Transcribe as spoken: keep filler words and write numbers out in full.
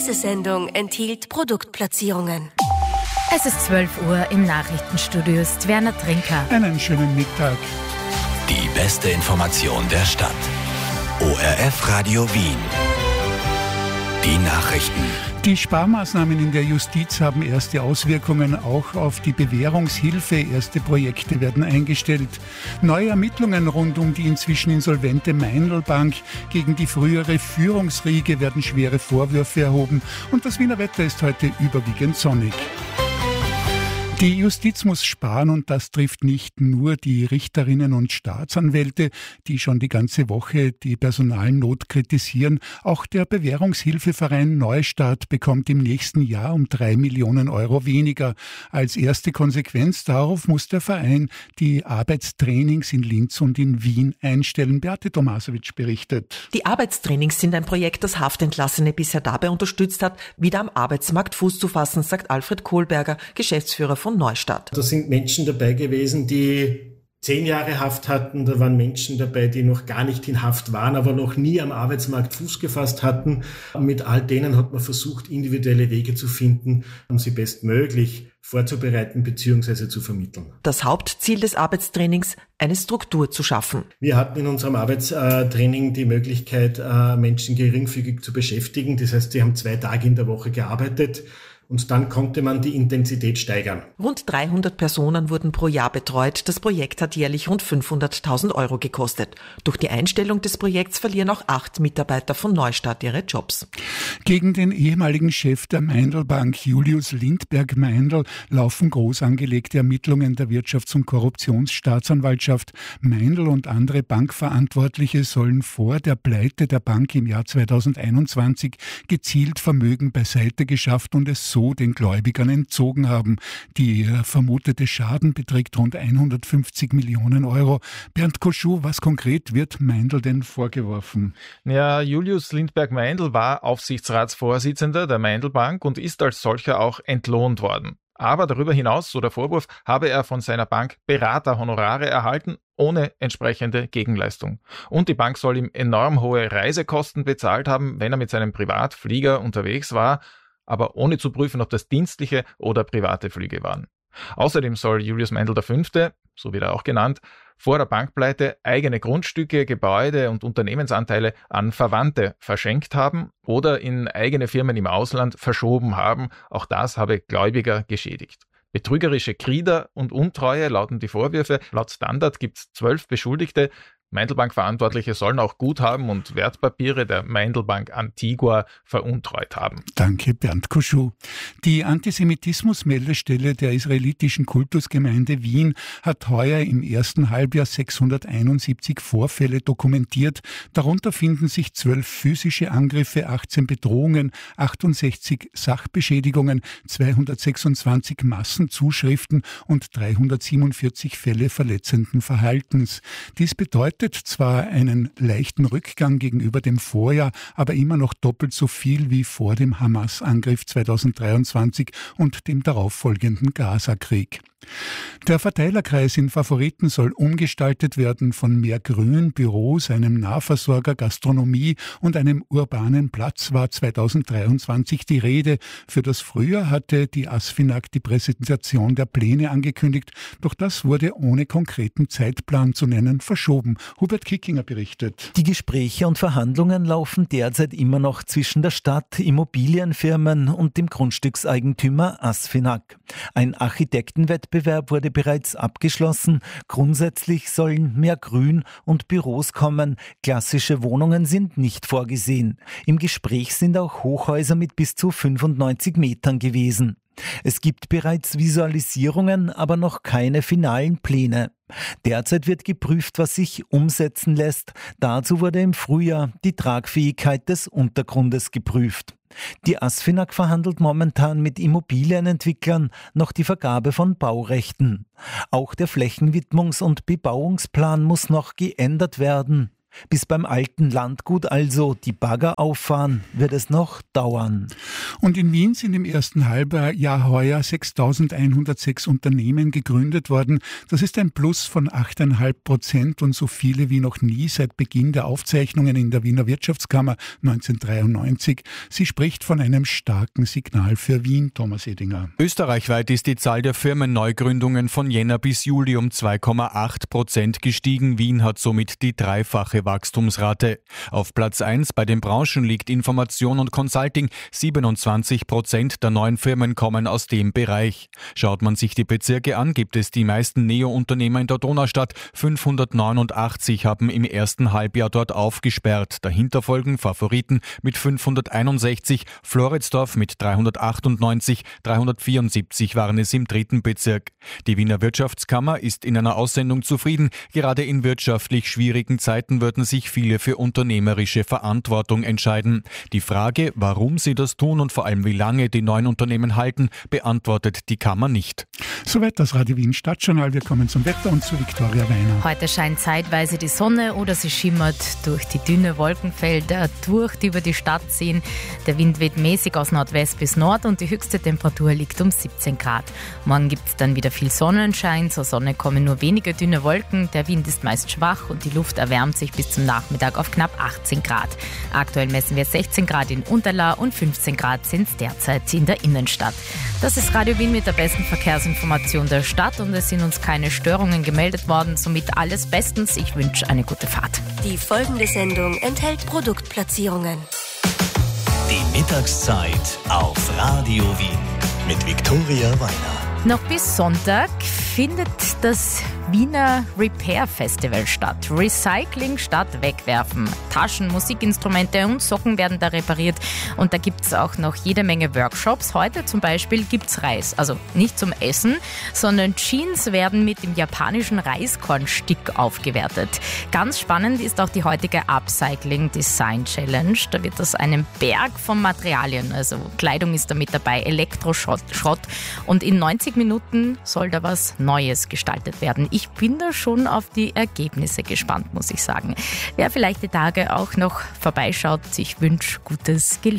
Diese Sendung enthielt Produktplatzierungen. Es ist zwölf Uhr, im Nachrichtenstudio ist Werner Trinker. Einen schönen Mittag. Die beste Information der Stadt. O R F Radio Wien. Die Nachrichten. Die Sparmaßnahmen in der Justiz haben erste Auswirkungen auch auf die Bewährungshilfe. Erste Projekte werden eingestellt. Neue Ermittlungen rund um die inzwischen insolvente Meindl Bank. Gegen die frühere Führungsriege werden schwere Vorwürfe erhoben. Und das Wiener Wetter ist heute überwiegend sonnig. Die Justiz muss sparen und das trifft nicht nur die Richterinnen und Staatsanwälte, die schon die ganze Woche die Personalnot kritisieren. Auch der Bewährungshilfeverein Neustart bekommt im nächsten Jahr um drei Millionen Euro weniger. Als erste Konsequenz darauf muss der Verein die Arbeitstrainings in Linz und in Wien einstellen. Beate Tomasowitsch berichtet. Die Arbeitstrainings sind ein Projekt, das Haftentlassene bisher dabei unterstützt hat, wieder am Arbeitsmarkt Fuß zu fassen, sagt Alfred Kohlberger, Geschäftsführer von von Neustart. Da sind Menschen dabei gewesen, die zehn Jahre Haft hatten. Da waren Menschen dabei, die noch gar nicht in Haft waren, aber noch nie am Arbeitsmarkt Fuß gefasst hatten. Mit all denen hat man versucht, individuelle Wege zu finden, um sie bestmöglich vorzubereiten bzw. zu vermitteln. Das Hauptziel des Arbeitstrainings, eine Struktur zu schaffen. Wir hatten in unserem Arbeitstraining die Möglichkeit, Menschen geringfügig zu beschäftigen. Das heißt, sie haben zwei Tage in der Woche gearbeitet. Und dann konnte man die Intensität steigern. Rund dreihundert Personen wurden pro Jahr betreut. Das Projekt hat jährlich rund fünfhunderttausend Euro gekostet. Durch die Einstellung des Projekts verlieren auch acht Mitarbeiter von Neustart ihre Jobs. Gegen den ehemaligen Chef der Meindl Bank, Julius Lindberg Meindl, laufen groß angelegte Ermittlungen der Wirtschafts- und Korruptionsstaatsanwaltschaft. Meindl und andere Bankverantwortliche sollen vor der Pleite der Bank im Jahr zweitausendeinundzwanzig gezielt Vermögen beiseite geschafft und es so den Gläubigern entzogen haben. Die vermutete Schaden beträgt rund hundertfünfzig Millionen Euro. Bernd Koschuh, was konkret wird Meindl denn vorgeworfen? Ja, Julius Lindberg Meindl war Aufsichtsratsvorsitzender der Meindl Bank und ist als solcher auch entlohnt worden. Aber darüber hinaus, so der Vorwurf, habe er von seiner Bank Beraterhonorare erhalten, ohne entsprechende Gegenleistung. Und die Bank soll ihm enorm hohe Reisekosten bezahlt haben, wenn er mit seinem Privatflieger unterwegs war, aber ohne zu prüfen, ob das dienstliche oder private Flüge waren. Außerdem soll Julius Meindl der Fünfte, so wird er auch genannt, vor der Bankpleite eigene Grundstücke, Gebäude und Unternehmensanteile an Verwandte verschenkt haben oder in eigene Firmen im Ausland verschoben haben. Auch das habe Gläubiger geschädigt. Betrügerische Krieder und Untreue lauten die Vorwürfe. Laut Standard gibt es zwölf Beschuldigte. Meindl Bank-Verantwortliche sollen auch Guthaben und Wertpapiere der Meindl Bank Antigua veruntreut haben. Danke, Bernd Koschuh. Die Antisemitismus-Meldestelle der israelitischen Kultusgemeinde Wien hat heuer im ersten Halbjahr sechshunderteinundsiebzig Vorfälle dokumentiert. Darunter finden sich zwölf physische Angriffe, achtzehn Bedrohungen, achtundsechzig Sachbeschädigungen, zweihundertsechsundzwanzig Massenzuschriften und dreihundertsiebenundvierzig Fälle verletzenden Verhaltens. Dies bedeutet zwar einen leichten Rückgang gegenüber dem Vorjahr, aber immer noch doppelt so viel wie vor dem Hamas-Angriff zweitausenddreiundzwanzig und dem darauffolgenden Gaza-Krieg. Der Verteilerkreis in Favoriten soll umgestaltet werden. Von mehr Grün, Büros, einem Nahversorger, Gastronomie und einem urbanen Platz war zweitausenddreiundzwanzig die Rede. Für das Frühjahr hatte die ASFINAG die Präsentation der Pläne angekündigt, doch das wurde ohne konkreten Zeitplan zu nennen verschoben. Hubert Kickinger berichtet. Die Gespräche und Verhandlungen laufen derzeit immer noch zwischen der Stadt, Immobilienfirmen und dem Grundstückseigentümer ASFINAG. Ein Architektenwettbewerb wurde bereits abgeschlossen. Grundsätzlich sollen mehr Grün und Büros kommen. Klassische Wohnungen sind nicht vorgesehen. Im Gespräch sind auch Hochhäuser mit bis zu fünfundneunzig Metern gewesen. Es gibt bereits Visualisierungen, aber noch keine finalen Pläne. Derzeit wird geprüft, was sich umsetzen lässt. Dazu wurde im Frühjahr die Tragfähigkeit des Untergrundes geprüft. Die ASFINAG verhandelt momentan mit Immobilienentwicklern noch die Vergabe von Baurechten. Auch der Flächenwidmungs- und Bebauungsplan muss noch geändert werden. Bis beim alten Landgut also die Bagger auffahren, wird es noch dauern. Und in Wien sind im ersten Halbjahr heuer sechstausendeinhundertsechs Unternehmen gegründet worden. Das ist ein Plus von acht Komma fünf Prozent und so viele wie noch nie seit Beginn der Aufzeichnungen in der Wiener Wirtschaftskammer neunzehnhundertdreiundneunzig. Sie spricht von einem starken Signal für Wien, Thomas Edinger. Österreichweit ist die Zahl der Firmenneugründungen von Jänner bis Juli um zwei Komma acht Prozent gestiegen. Wien hat somit die dreifache Wachstumsrate. Auf Platz eins bei den Branchen liegt Information und Consulting. siebenundzwanzig Prozent der neuen Firmen kommen aus dem Bereich. Schaut man sich die Bezirke an, gibt es die meisten Neo-Unternehmer in der Donaustadt. fünfhundertneunundachtzig haben im ersten Halbjahr dort aufgesperrt. Dahinter folgen Favoriten mit fünfhunderteinundsechzig, Floridsdorf mit dreihundertachtundneunzig, dreihundertvierundsiebzig waren es im dritten Bezirk. Die Wiener Wirtschaftskammer ist in einer Aussendung zufrieden. Gerade in wirtschaftlich schwierigen Zeiten würden sich viele für unternehmerische Verantwortung entscheiden. Die Frage, warum sie das tun und vor allem wie lange die neuen Unternehmen halten, beantwortet die Kammer nicht. Soweit das Radio Wien Stadtjournal. Wir kommen zum Wetter und zu Viktoria Weiner. Heute scheint zeitweise die Sonne oder sie schimmert durch die dünne Wolkenfelder durch, die über die Stadt ziehen. Der Wind weht mäßig aus Nordwest bis Nord und die höchste Temperatur liegt um siebzehn Grad. Morgen gibt es dann wieder viel Sonnenschein. Zur Sonne kommen nur wenige dünne Wolken. Der Wind ist meist schwach und die Luft erwärmt sich bis zum Nachmittag auf knapp achtzehn Grad. Aktuell messen wir sechzehn Grad in Unterla und fünfzehn Grad sind es derzeit in der Innenstadt. Das ist Radio Wien mit der besten Verkehrsinformation der Stadt und es sind uns keine Störungen gemeldet worden. Somit alles bestens. Ich wünsche eine gute Fahrt. Die folgende Sendung enthält Produktplatzierungen. Die Mittagszeit auf Radio Wien mit Viktoria Weiner. Noch bis Sonntag findet das Wiener Repair Festival statt. Recycling statt Wegwerfen. Taschen, Musikinstrumente und Socken werden da repariert. Und da gibt es auch noch jede Menge Workshops. Heute zum Beispiel gibt es Reis. Also nicht zum Essen, sondern Jeans werden mit dem japanischen Reiskornstick aufgewertet. Ganz spannend ist auch die heutige Upcycling Design Challenge. Da wird aus einem Berg von Materialien, also Kleidung ist da mit dabei, Elektroschrott Schrott. Und in neunzig Minuten soll da was Neues gestaltet werden. Ich bin da schon auf die Ergebnisse gespannt, muss ich sagen. Wer vielleicht die Tage auch noch vorbeischaut, ich wünsche gutes Gelingen.